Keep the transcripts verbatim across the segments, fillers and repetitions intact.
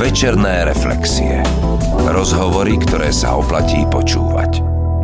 Večerné reflexie. Rozhovory, ktoré sa oplatí počúvať.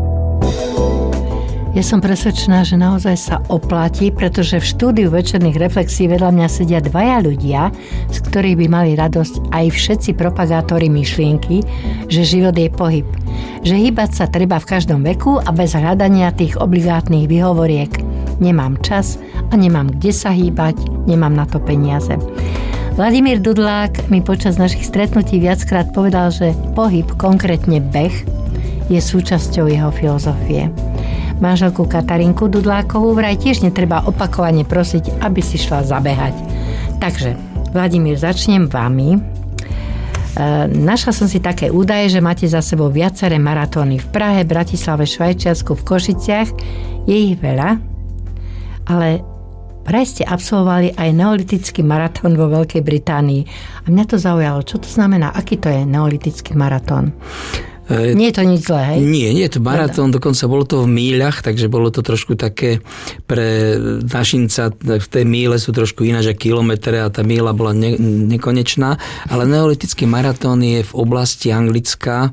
Ja som presvedčená, že naozaj sa oplatí, pretože v štúdiu Večerných reflexí vedľa mňa sedia dvaja ľudia, z ktorých by mali radosť aj všetci propagátori myšlienky, že život je pohyb. Že hýbať sa treba v každom veku a bez hľadania tých obligátnych výhovoriek. Nemám čas a nemám kde sa hýbať, nemám na to peniaze. Vladimír Dudlák mi počas našich stretnutí viackrát povedal, že pohyb, konkrétne beh, je súčasťou jeho filozofie. Manželku Katarinku Dudlákovú vraj tiež netreba opakovane prosiť, aby si šla zabehať. Takže, Vladimír, začnem vami. E, našla som si také údaje, že máte za sebou viaceré maratóny v Prahe, Bratislave, Švajčiarsku, v Košiciach. Je ich veľa, ale vraj ste absolvovali aj neolitický maratón vo Veľkej Británii. A mňa to zaujalo. Čo to znamená? Aký to je neolitický maratón? E, nie je to nič zlé, hej? Nie, nie je to maratón, dokonca bolo to v míľach, takže bolo to trošku také pre našinca, v tej míle sú trošku ináč ako kilometre a tá míľa bola ne, nekonečná, ale neolitický maratón je v oblasti Anglicka.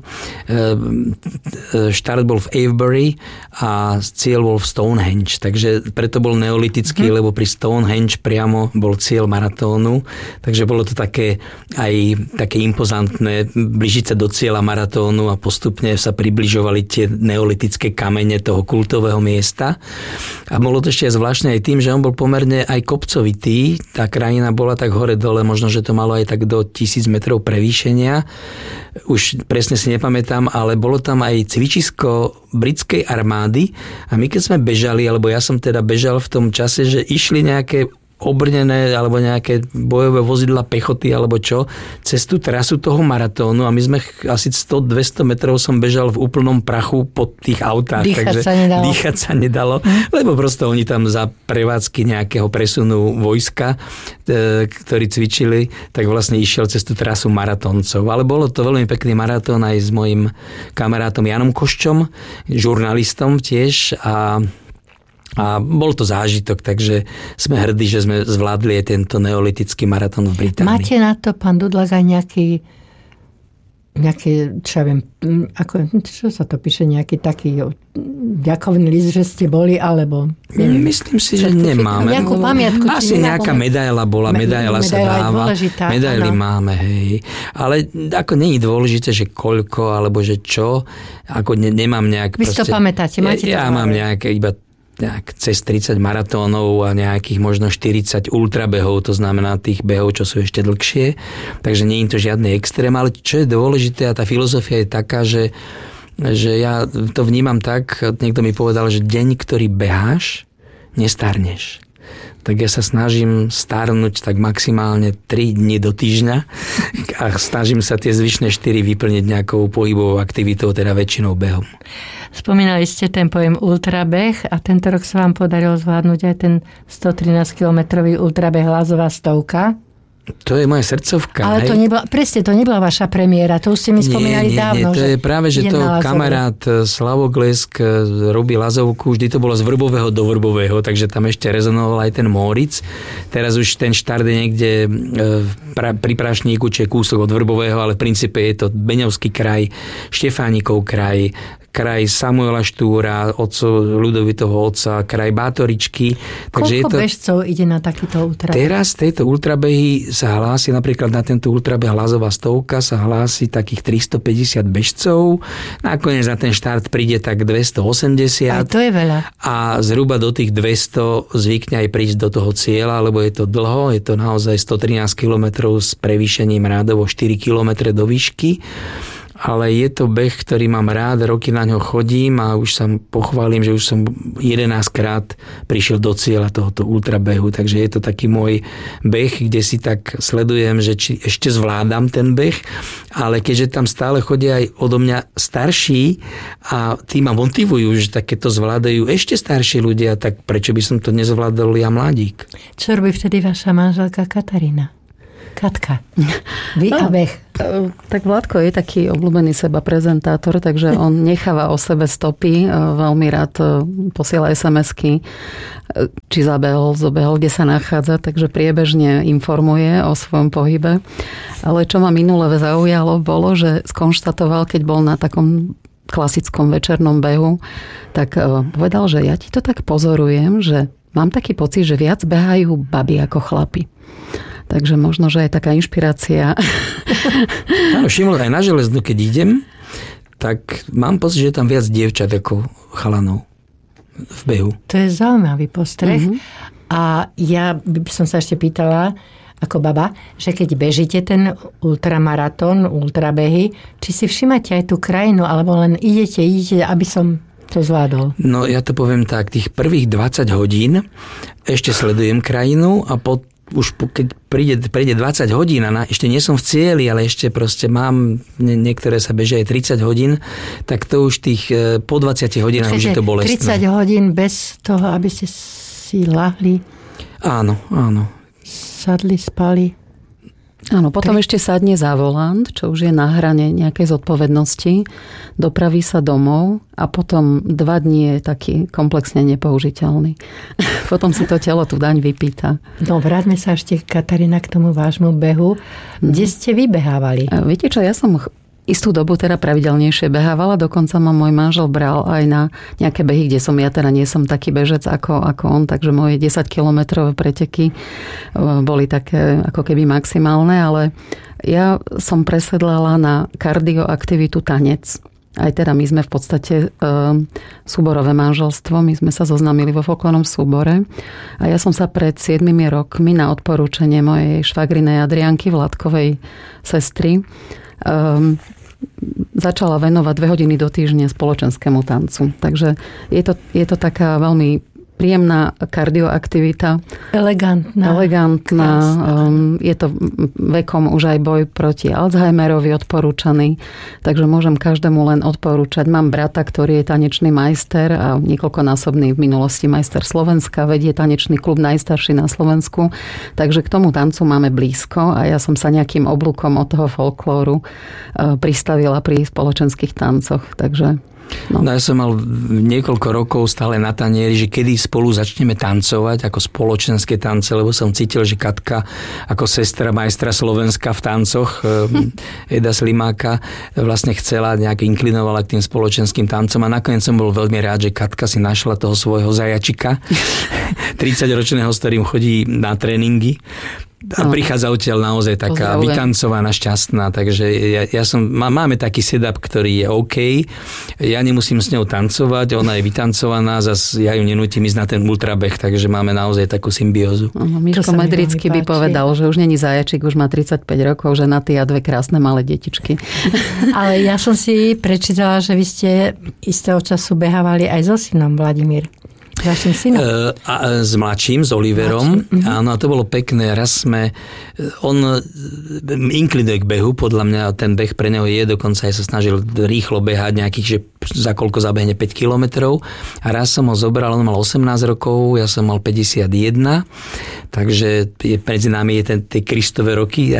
Štart bol v Avebury a cieľ bol v Stonehenge, takže preto bol neolitický, hmm. lebo pri Stonehenge priamo bol cieľ maratónu, takže bolo to také aj také impozantné blížiť sa do cieľa maratónu a postupne sa približovali tie neolitické kamene toho kultového miesta. A bolo to ešte zvláštne aj tým, že on bol pomerne aj kopcovitý. Tá krajina bola tak hore-dole, možno, že to malo aj tak do tisíc metrov prevýšenia. Už presne si nepamätám, ale bolo tam aj cvičisko britskej armády a my keď sme bežali, alebo ja som teda bežal v tom čase, že išli nejaké obrnené alebo nejaké bojové vozidla pechoty alebo čo, cez tú trasu toho maratónu a my sme asi sto dvesto metrov som bežal v úplnom prachu pod tých autách. Dýchať takže sa nedalo. Dýchať sa nedalo, hm. lebo prosto oni tam za prevádzky nejakého presunu vojska, e, ktorí cvičili, tak vlastne išiel cez tú trasu maratóncov. Ale bolo to veľmi pekný maratón aj s mojim kamarátom Janom Koščom, žurnalistom tiež a A bol to zážitok, takže sme hrdí, že sme zvládli aj tento neolitický maratón v Británii. Máte na to, pán Dudlák, aj nejaký, nejaký, čo ja viem, ako, čo sa to píše, nejaký taký ďakovný list, že ste boli, alebo... Neviem, myslím si, že nemáme. Nejakú pamiatku. Asi nejaká medaila bola, medaila sa dáva. Medaily máme, hej. Ale ako nie je dôležité, že koľko, alebo že čo, ako ne, nemám nejak... Vy si to pamätáte, máte ja, to? Ja mám nejaké iba nejak cez tridsať maratónov a nejakých možno štyridsať ultrabehov, to znamená tých behov, čo sú ešte dlhšie. Takže nie je to žiadny extrém, ale čo je dôležité a tá filozofia je taká, že, že ja to vnímam tak, niekto mi povedal, že deň, ktorý beháš, nestarneš. Tak ja sa snažím starnúť tak maximálne tri dni do týždňa a snažím sa tie zvyšné štyri vyplniť nejakou pohybovou aktivitou, teda väčšinou behom. Spomínali ste ten pojem ultrabeh a tento rok sa vám podarilo zvládnuť aj ten stotrinásťkilometrový ultrabeh Lázová stovka. To je moja srdcovka. Ale hej. to nebola, presne, to nebola vaša premiéra, to už ste mi spomínali nie, nie, dávno. Nie, to je práve, že to kamarát Slavo Glesk robí Lazovku, vždy to bolo z Vrbového do Vrbového, takže tam ešte rezonoval aj ten Móric. Teraz už ten štart je niekde pri Prašníku, či je kúsok od Vrbového, ale v princípe je to Beňovský kraj, Štefánikov kraj, kraj Samuela Štúra, otco Ľudovitovho otca, kraj Bátoričky. Takže koľko je to... bežcov ide na takýto ultrabeh? Teraz tejto ultrabehy sa hlási, napríklad na tento ultrabeh Lázová stovka sa hlási takých tristopäťdesiat bežcov. Nakoniec na ten štart príde tak dvestoosemdesiat. Aj to je veľa. A zhruba do tých dvesto zvykne aj prísť do toho cieľa, lebo je to dlho, je to naozaj stotrinásť kilometrov s prevýšením rádovo štyri kilometre do výšky. Ale je to beh, ktorý mám rád, roky na ňo chodím a už sa pochválim, že už som jedenásťkrát prišiel do cieľa tohoto ultrabehu, takže je to taký môj beh, kde si tak sledujem, že či ešte zvládam ten beh, ale keďže tam stále chodia aj odo mňa starší a tí ma motivujú, že takéto zvládajú ešte starší ľudia, tak prečo by som to nezvládol ja mladík? Čo robí vtedy vaša manželka Katarína? Katka, vy a beh. Tak Vládko je taký obľúbený seba prezentátor, takže on necháva o sebe stopy, veľmi rád posiela es em esky, či zabehol, zobehol, kde sa nachádza, takže priebežne informuje o svojom pohybe. Ale čo ma minule zaujalo, bolo, že skonštatoval, keď bol na takom klasickom večernom behu, tak povedal, že ja ti to tak pozorujem, že mám taký pocit, že viac behajú baby ako chlapi. Takže možno, že aj taká inšpirácia. Áno, všimol, aj na Železnú, keď idem, tak mám pocit, že je tam viac dievčat ako chalanov v behu. To je zaujímavý postreh. Mm-hmm. A ja by som sa ešte pýtala, ako baba, že keď bežíte ten ultramaratón, ultrabehy, či si všimáte aj tú krajinu, alebo len idete, idete, aby som to zvládol? No ja to poviem tak, tých prvých dvadsať hodín ešte sledujem krajinu a po, už keď príde, príde dvadsať hodín a na, ešte nie som v cieli, ale ešte proste mám, nie, niektoré sa bežia aj tridsať hodín, tak to už tých po dvadsiatich hodinách už je to bolestné. tridsať hodín bez toho, aby ste si lahli? Áno, áno. Sadli, spali? Áno, potom Tri... ešte sadne za volant, čo už je na hrane nejakej zodpovednosti, dopraví sa domov a potom dva dní je taký komplexne nepoužiteľný. Potom si to telo tú daň vypýta. No, vráťme sa ešte, Katarína, k tomu vášmu behu. Kde ste vybehávali? A viete čo, ja som istú dobu teda pravidelnejšie behávala, dokonca ma môj manžel bral aj na nejaké behy, kde som ja teda nie som taký bežec ako, ako on, takže moje desaťkilometrové preteky boli také ako keby maximálne, ale ja som presedlala na kardioaktivitu tanec. Aj teda my sme v podstate e, súborové manželstvo, my sme sa zoznámili vo folklórnom súbore a ja som sa pred siedmimi rokmi na odporúčanie mojej švagrinej Adrianky, Vládkovej sestry, Um, začala venovať dve hodiny do týždňa spoločenskému tancu. Takže je to, je to taká veľmi príjemná kardioaktivita. Elegantná. Elegantná. Um, je to vekom už aj boj proti Alzheimerovi odporúčaný. Takže môžem každému len odporúčať. Mám brata, ktorý je tanečný majster a niekoľkonásobný v minulosti majster Slovenska. Vedie tanečný klub najstarší na Slovensku. Takže k tomu tancu máme blízko a ja som sa nejakým oblúkom od toho folklóru uh, pristavila pri spoločenských tancoch. Takže No. no ja som mal niekoľko rokov stále na tanieri, že kedy spolu začneme tancovať ako spoločenské tance, lebo som cítil, že Katka ako sestra majstra Slovenska v tancoch Eda Slimáka vlastne chcela, nejak inklinovala k tým spoločenským tancom a nakoniec som bol veľmi rád, že Katka si našla toho svojho zajačika tridsaťročného, s ktorým chodí na tréningy. A prichádza odtiaľ naozaj taká Pozdravujem. vytancovaná, šťastná, takže ja, ja som, má, máme taký setup, ktorý je OK. Ja nemusím s ňou tancovať, ona je vytancovaná, zas ja ju nenútim ísť na ten ultrabeh, takže máme naozaj takú symbiózu. Uh, Miško Medrický by povedal, že už není zajačik, už má tridsaťpäť rokov, ženatý a dve krásne malé detičky. Ale ja som si prečítala, že vy ste istého času behávali aj so synom, Vladimír. Vašim synom? Uh, a, s mladším, s Oliverom. Mladším. Áno, a to bolo pekné. Raz sme... On inklinuje k behu, podľa mňa ten beh pre neho je, dokonca aj sa snažil rýchlo behať nejakých, že za koľko zabehne päť kilometrov. A raz som ho zobral, on mal osemnásť rokov, ja som mal päťdesiatjeden, takže je, medzi nami je ten, tie Kristove roky.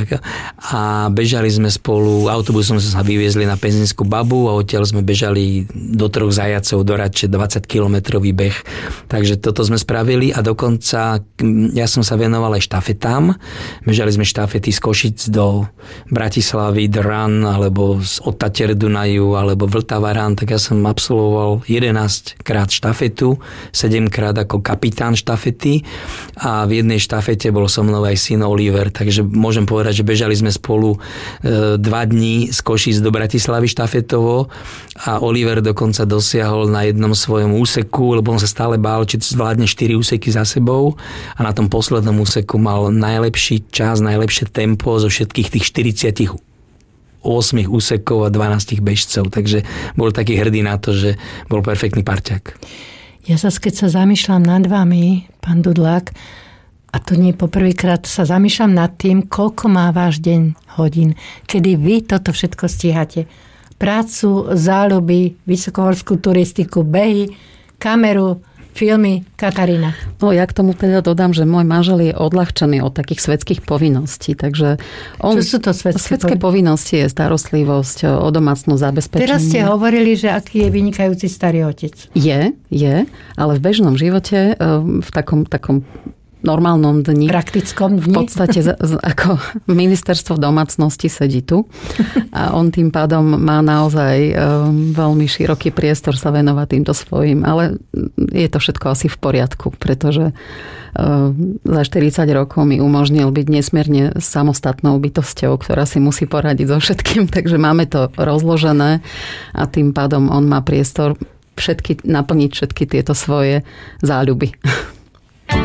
A bežali sme spolu, autobusom sme sa vyviezli na Pezínsku babu a odtiaľ sme bežali do Troch zajacov, do Radče, dvadsaťkilometrový beh. Takže toto sme spravili a dokonca ja som sa venoval aj štafetám. Bežali sme štafety z Košic do Bratislavy, Dran, alebo od Tatier Dunaju, alebo Vltava Rán, tak ja som absolvoval jedenásť krát štafetu, sedem krát ako kapitán štafety a v jednej štafete bol so mnou aj syn Oliver, takže môžem povedať, že bežali sme spolu e, dva dní z Košic do Bratislavy štafetovo a Oliver dokonca dosiahol na jednom svojom úseku, lebo on sa stále bál, či zvládne štyri úseky za sebou a na tom poslednom úseku mal najlepší čas, najlepšie tempo zo všetkých tých štyridsiatich osem úsekov a dvanásť bežcov, takže bol taký hrdý na to, že bol perfektný parťák. Ja sa, keď sa zamýšľam nad vami, pán Dudlák, a to nie poprvýkrát, sa zamýšľam nad tým, koľko má váš deň hodín, kedy vy toto všetko stíhate. Prácu, záľuby, vysokohorskú turistiku, behy, kameru, filmy. Katarína. No ja k tomu teda dodám, že môj manžel je odľahčený od takých svetských povinností, takže on... Čo sú to svetské, svetské povinnosti? Je starostlivosť o domácnu zabezpečenie. Teraz ste hovorili, že aký je vynikajúci starý otec. Je, je, ale v bežnom živote, v takom, takom normálnom dni. Praktickom dni. V podstate ako ministerstvo domácnosti sedí tu a on tým pádom má naozaj veľmi široký priestor sa venovať týmto svojim, ale je to všetko asi v poriadku, pretože za štyridsať rokov mi umožnil byť nesmierne samostatnou bytosťou, ktorá si musí poradiť so všetkým, takže máme to rozložené a tým pádom on má priestor všetky, naplniť všetky tieto svoje záľuby.